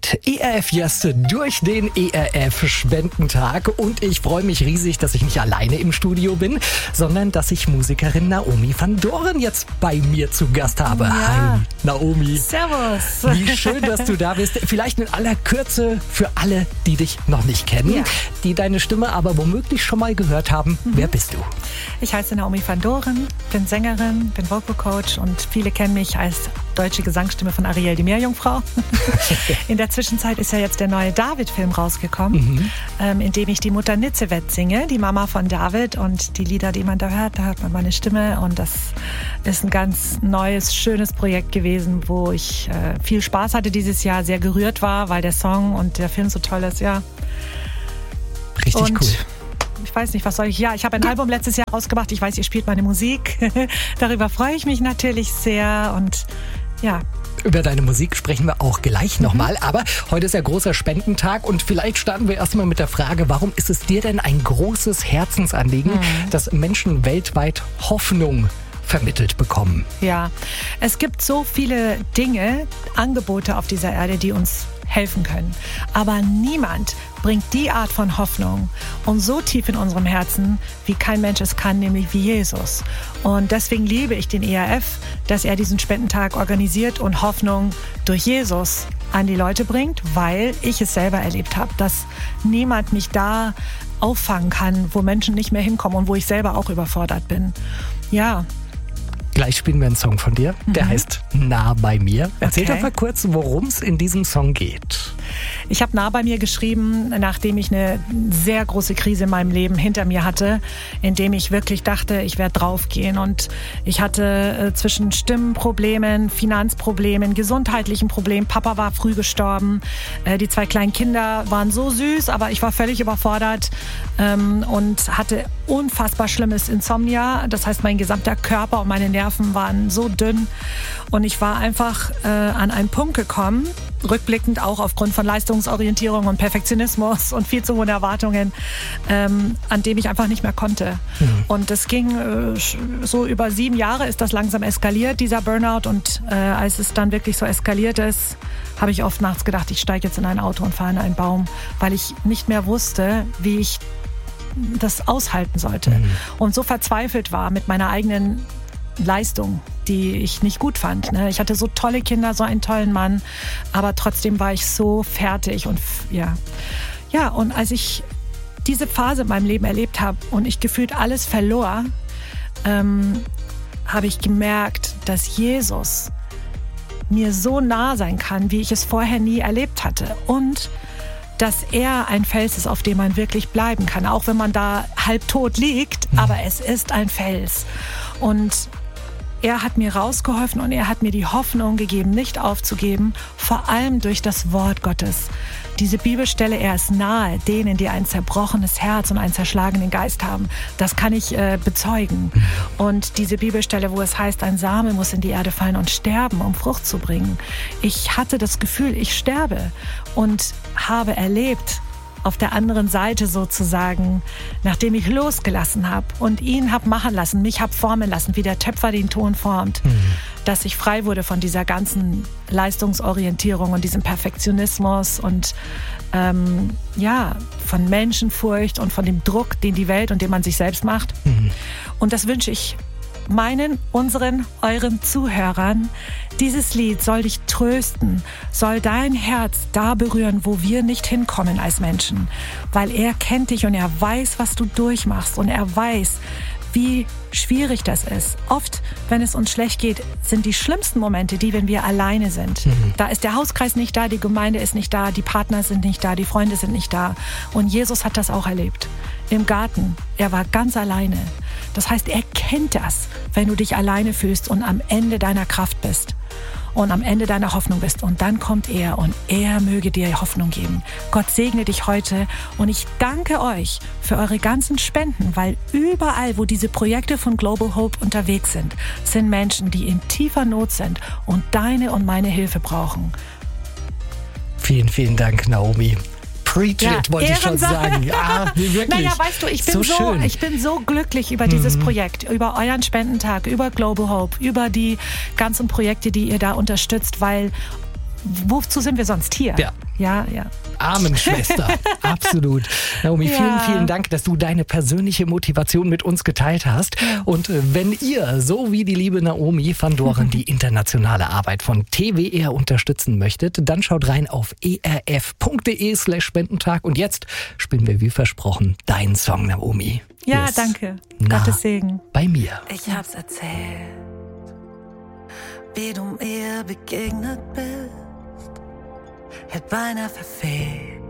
geht ERF Just durch den ERF Spendentag und ich freue mich riesig, dass ich nicht alleine im Studio bin, sondern dass ich Musikerin Naomi van Doren jetzt bei mir zu Gast habe. Ja. Hi, Naomi. Servus. Wie schön, dass du da bist. Vielleicht in aller Kürze für alle, die dich noch nicht kennen, die deine Stimme aber womöglich schon mal gehört haben. Wer bist du? Ich heiße Naomi van Doren, bin Sängerin, bin Vocal Coach und viele kennen mich als deutsche Gesangsstimme von Ariel, die Meerjungfrau. In der Zwischenzeit ist ja jetzt der neue David-Film rausgekommen, in dem ich die Mutter Nitzewet singe, die Mama von David, und die Lieder, die man da hört man meine Stimme, und das ist ein ganz neues, schönes Projekt gewesen, wo ich viel Spaß hatte dieses Jahr, sehr gerührt war, weil der Song und der Film so toll ist, ja. Richtig cool. Ich weiß nicht, was soll ich... Ja, ich habe ein Album letztes Jahr rausgebracht. Ich weiß, ihr spielt meine Musik. Darüber freue ich mich natürlich sehr und ja... Über deine Musik sprechen wir auch gleich nochmal, aber heute ist ja großer Spendentag und vielleicht starten wir erstmal mit der Frage, warum ist es dir denn ein großes Herzensanliegen, dass Menschen weltweit Hoffnung vermittelt bekommen? Ja, es gibt so viele Dinge, Angebote auf dieser Erde, die uns helfen können. Aber niemand bringt die Art von Hoffnung und so tief in unserem Herzen, wie kein Mensch es kann, nämlich wie Jesus. Und deswegen liebe ich den ERF, dass er diesen Spendentag organisiert und Hoffnung durch Jesus an die Leute bringt, weil ich es selber erlebt habe, dass niemand mich da auffangen kann, wo Menschen nicht mehr hinkommen und wo ich selber auch überfordert bin. Ja. Gleich spielen wir einen Song von dir, der heißt Nah bei mir. Erzähl doch mal kurz, worum es in diesem Song geht. Ich habe Nah bei mir geschrieben, nachdem ich eine sehr große Krise in meinem Leben hinter mir hatte, in dem ich wirklich dachte, ich werde draufgehen. Und ich hatte zwischen Stimmenproblemen, Finanzproblemen, gesundheitlichen Problemen. Papa war früh gestorben. Die 2 kleinen Kinder waren so süß, aber ich war völlig überfordert und hatte unfassbar schlimmes Insomnia. Das heißt, mein gesamter Körper und meine Nerven waren so dünn. Und ich war einfach an einen Punkt gekommen, rückblickend auch aufgrund von Leistungsorientierung und Perfektionismus und viel zu hohen Erwartungen, an dem ich einfach nicht mehr konnte. Und das ging so über 7 Jahre, ist das langsam eskaliert, dieser Burnout. Und als es dann wirklich so eskaliert ist, habe ich oft nachts gedacht, ich steige jetzt in ein Auto und fahre in einen Baum, weil ich nicht mehr wusste, wie ich das aushalten sollte. Und so verzweifelt war mit meiner eigenen Leistung, die ich nicht gut fand. Ich hatte so tolle Kinder, so einen tollen Mann, aber trotzdem war ich so fertig und ja, und als ich diese Phase in meinem Leben erlebt habe und ich gefühlt alles verlor, habe ich gemerkt, dass Jesus mir so nah sein kann, wie ich es vorher nie erlebt hatte, und dass er ein Fels ist, auf dem man wirklich bleiben kann, auch wenn man da halbtot liegt, aber es ist ein Fels. Und er hat mir rausgeholfen und er hat mir die Hoffnung gegeben, nicht aufzugeben, vor allem durch das Wort Gottes. Diese Bibelstelle, er ist nahe denen, die ein zerbrochenes Herz und einen zerschlagenen Geist haben. Das kann ich bezeugen. Und diese Bibelstelle, wo es heißt, ein Same muss in die Erde fallen und sterben, um Frucht zu bringen. Ich hatte das Gefühl, ich sterbe und habe erlebt, auf der anderen Seite sozusagen, nachdem ich losgelassen habe und ihn habe machen lassen, mich habe formen lassen, wie der Töpfer den Ton formt, dass ich frei wurde von dieser ganzen Leistungsorientierung und diesem Perfektionismus und von Menschenfurcht und von dem Druck, den die Welt und den man sich selbst macht. Und das wünsche ich euren Zuhörern. Dieses Lied soll dich trösten, soll dein Herz da berühren, wo wir nicht hinkommen als Menschen. Weil er kennt dich und er weiß, was du durchmachst, und er weiß, wie schwierig das ist. Oft, wenn es uns schlecht geht, sind die schlimmsten Momente die, wenn wir alleine sind. Da ist der Hauskreis nicht da, die Gemeinde ist nicht da, die Partner sind nicht da, die Freunde sind nicht da. Und Jesus hat das auch erlebt. Im Garten, er war ganz alleine. Das heißt, er kennt das, wenn du dich alleine fühlst und am Ende deiner Kraft bist und am Ende deiner Hoffnung bist. Und dann kommt er und er möge dir Hoffnung geben. Gott segne dich heute und ich danke euch für eure ganzen Spenden, weil überall, wo diese Projekte von Global Hope unterwegs sind, sind Menschen, die in tiefer Not sind und deine und meine Hilfe brauchen. Vielen, vielen Dank, Naomi. Preach it, wollte ich schon sagen. Ja, wirklich. Naja, weißt du, ich bin so glücklich über dieses Projekt, über euren Spendentag, über Global Hope, über die ganzen Projekte, die ihr da unterstützt, weil wozu sind wir sonst hier? Ja. Ja. Amen, Schwester. Absolut. Naomi, vielen, vielen Dank, dass du deine persönliche Motivation mit uns geteilt hast. Ja. Und wenn ihr, so wie die liebe Naomi van Doren, die internationale Arbeit von TWR unterstützen möchtet, dann schaut rein auf erf.de/Spendentag. Und jetzt spielen wir wie versprochen deinen Song, Naomi. Ja, danke. Gottes Segen. Bei mir. Ich hab's erzählt, wie du mir begegnet bist. Hätt beinahe verfehlt,